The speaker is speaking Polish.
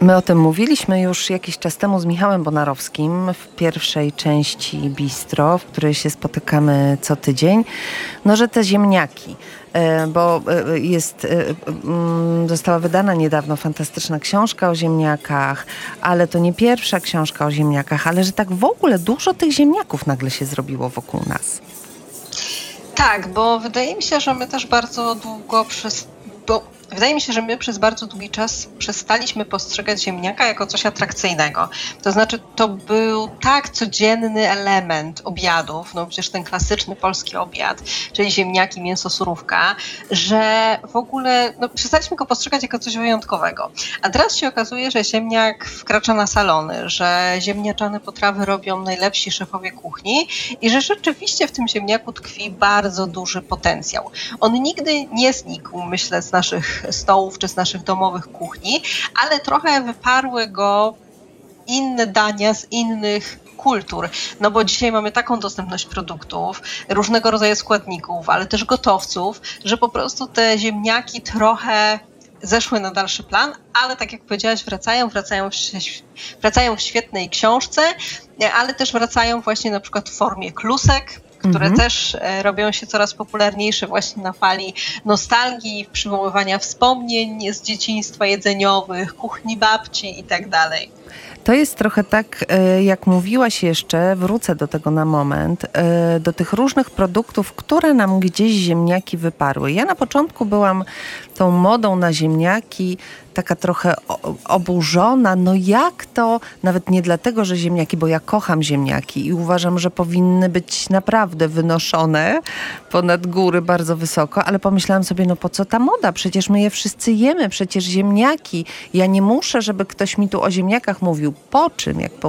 My o tym mówiliśmy już jakiś czas temu z Michałem Bonarowskim w pierwszej części Bistro, w której się spotykamy co tydzień, no że te ziemniaki, bo została wydana niedawno fantastyczna książka o ziemniakach, ale to nie pierwsza książka o ziemniakach, ale że tak w ogóle dużo tych ziemniaków nagle się zrobiło wokół nas. Tak, bo wydaje mi się, że my też bardzo długo Wydaje mi się, że my przez bardzo długi czas przestaliśmy postrzegać ziemniaka jako coś atrakcyjnego. To znaczy, to był tak codzienny element obiadów, no przecież ten klasyczny polski obiad, czyli ziemniaki, mięso, surówka, że w ogóle przestaliśmy go postrzegać jako coś wyjątkowego. A teraz się okazuje, że ziemniak wkracza na salony, że ziemniaczane potrawy robią najlepsi szefowie kuchni i że rzeczywiście w tym ziemniaku tkwi bardzo duży potencjał. On nigdy nie znikł, myślę, z naszych stołów czy z naszych domowych kuchni, ale trochę wyparły go inne dania z innych kultur, no bo dzisiaj mamy taką dostępność produktów, różnego rodzaju składników, ale też gotowców, że po prostu te ziemniaki trochę zeszły na dalszy plan, ale tak jak powiedziałaś, wracają w świetnej książce, ale też wracają właśnie na przykład w formie klusek, które też robią się coraz popularniejsze właśnie na fali nostalgii, przywoływania wspomnień z dzieciństwa jedzeniowych, kuchni babci i tak dalej. To jest trochę tak, jak mówiłaś jeszcze, wrócę do tego na moment, do tych różnych produktów, które nam gdzieś ziemniaki wyparły. Ja na początku byłam tą modą na ziemniaki taka trochę oburzona. No jak to? Nawet nie dlatego, że ziemniaki, bo ja kocham ziemniaki i uważam, że powinny być naprawdę wynoszone ponad góry bardzo wysoko, ale pomyślałam sobie, no po co ta moda? Przecież my je wszyscy jemy, przecież ziemniaki. Ja nie muszę, żeby ktoś mi tu o ziemniakach mówił. Po czym? Jak